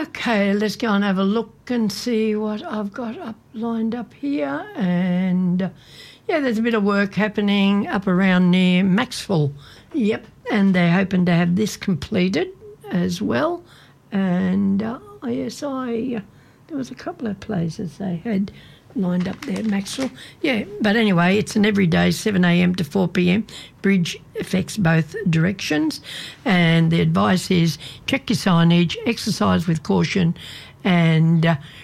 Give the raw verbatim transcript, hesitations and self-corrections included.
Okay, let's go and have a look and see what I've got up lined up here. And, uh, yeah, there's a bit of work happening up around near Maxwell. Yep, and they're hoping to have this completed as well. And, uh, yes, I... Uh, there was a couple of places they had lined up there at Maxwell. Yeah, but anyway, it's an everyday seven a m to four p m. Bridge affects both directions. And the advice is check your signage, exercise with caution, and uh,